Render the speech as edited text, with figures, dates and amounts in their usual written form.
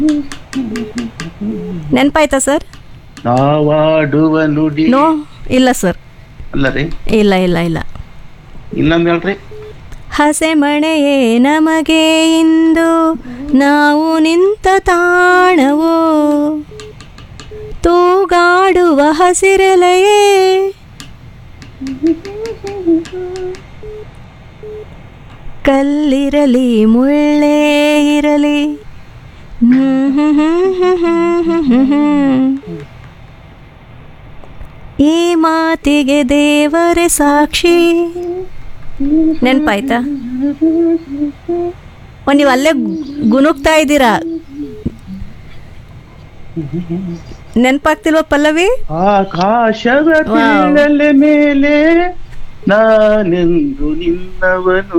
ನೆನಪಾಯ್ತಾ sir? ನಾವಾಡುವ ನುಡಿ no, ಇಲ್ಲ sir. ಅಲ್ಲ ರೀ, ಇಲ್ಲ ಇಲ್ಲ ಇಲ್ಲ. ಇನ್ನೊಂದು ಹೇಳ್ರಿ. ಹಸೆಮಣೆಯೇ ನಮಗೆ ಇಂದು ನಾವು ನಿಂತ ತಾಣವೋ, ತೂಗಾಡುವ ಹಸಿರೆಲೆಯೇ ಕಲ್ಲಿರಲಿ ಮುಳ್ಳೇ ಇರಲಿ. ಈ ಮಾತಿಗೆ ದೇವರೇ ಸಾಕ್ಷಿ. ನೆನಪಾಯ್ತಾ? ನೀವು ಅಲ್ಲೇ ಗುನುಗ್ತಾ ಇದ್ದೀರಾ, ನೆನಪಾಗ್ತಿಲ್ವ ಪಲ್ಲವಿ? ಆಕಾಶದ ಮೇಲೆ ನಾನೆಂದು ನಿನ್ನವನು